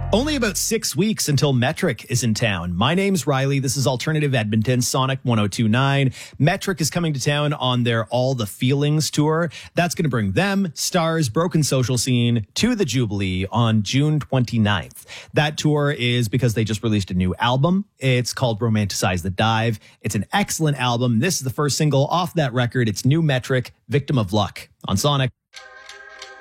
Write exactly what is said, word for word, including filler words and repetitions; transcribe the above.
Only about six weeks until Metric is in town. My name's Riley. This is Alternative Edmonton, Sonic one oh two point nine. Metric is coming to town on their All the Feelings tour. That's going to bring them, Stars, Broken Social Scene to the Jubilee on June twenty-ninth. That tour is because they just released a new album. It's called Romanticize the Dive. It's an excellent album. This is the first single off that record. It's new Metric, Victim of Luck on Sonic.